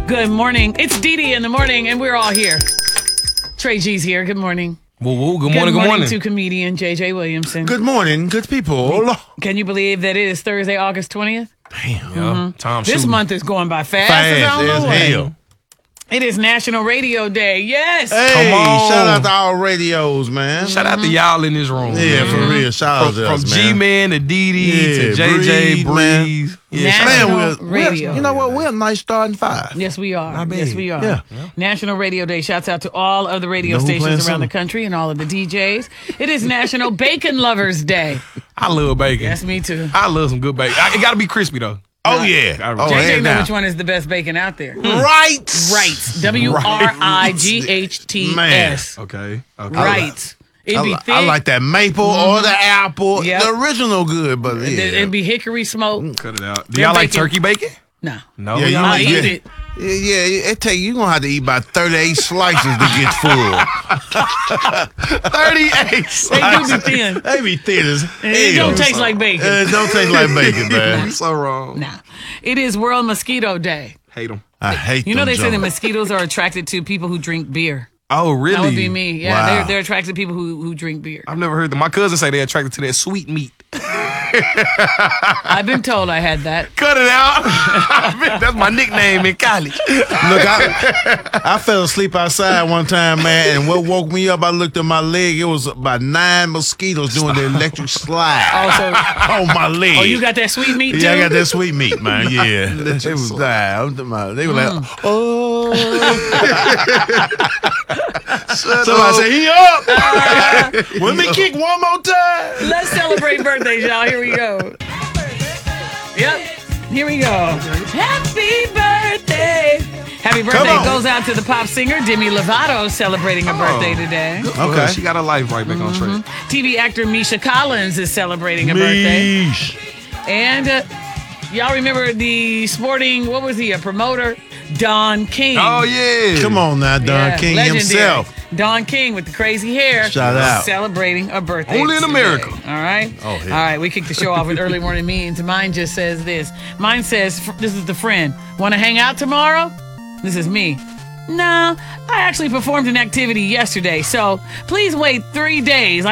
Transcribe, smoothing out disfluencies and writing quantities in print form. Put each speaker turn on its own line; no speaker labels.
Good morning. It's Dee Dee in the morning, and we're all here. Trey G's here. Good morning.
Woo, good morning, good morning.
To comedian J.J. Williamson.
Good morning, good people.
Can you believe that it is Thursday, August 20th?
Damn.
Yeah, time
This
shooting.
month is going by fast.
Fast
as I don't
as
know what.
hell.
It is National Radio Day. Yes.
Hey,
Come on.
shout out to all radios, man.
Shout out to y'all in this room.
Yeah,
man.
for real. Shout out to
From
us, man.
G-Man to Dee Dee
Yeah,
to JJ,
man.
Breeze. Yeah,
National
shout out.
Radio.
You know what? We're a nice starting five.
Yes, we are.
Not bad.
Yes, we are.
Yeah.
National Radio Day. Shouts out to all of the radio
Know who
stations
playing
around the
something?
country and all of the DJs. It is National Bacon Lovers Day.
I love bacon.
Yes, me too.
I love some good bacon. It got to be crispy, though.
Oh, yeah. Oh,
JJ
hands
know
down.
which one is the best bacon out there.
Right.
Right. WRIGHTS.
Okay.
Right. It'd be thick.
I like that maple or the apple.
Yep.
The original good, but yeah.
It'd be hickory smoke.
Cut it out. Do
Good
y'all like
bacon.
turkey bacon?
No.
No.
Yeah, you
y'all
I'll
like
eat
that?
it.
Yeah, it take you gonna have to eat about 38 slices to get full.
38
They do be thin.
They be thin as hell.
It don't taste like bacon.
It don't taste like bacon, man.
So wrong.
Nah. It is World Mosquito Day.
Hate them.
I hate
You know
them
they say that
junk.
mosquitoes are attracted to people who drink beer.
Oh, really?
That would be me. Yeah,
Wow.
they're attracted to people who drink beer.
I've never heard them. My cousins say they're attracted to that sweet meat.
I've been told I had that.
Cut it out. That's my nickname in college.
Look, I fell asleep outside one time, man, and what woke me up, I looked at my leg. It was about 9 mosquitoes doing the electric slide on my leg.
Oh, you got that sweet meat too?
Yeah, I got that sweet meat, man. Yeah, it was that. They were like, oh. Somebody say, he up. Let me kick one more time.
Let's celebrate birthdays, y'all. Here we go. Yep. Here we go. Happy birthday. Happy birthday
on.
goes out to the pop singer Demi Lovato celebrating her birthday today.
Okay.
She got her life right back on track.
TV actor Misha Collins is celebrating her birthday.
Meesh.
And y'all remember the sporting, what was he, a promoter? Don King.
Oh, yeah.
Come on now, Don
Yeah,
King
legendary.
himself.
Don King with the crazy hair.
Shout out.
Celebrating a birthday.
Only in
today.
America.
All right?
Oh, yeah.
All right, we kicked the show off with early morning meetings. Mine just says this. Mine says, this is the friend. Want to hang out tomorrow? This is me. No, I actually performed an activity yesterday, so please wait 3 days.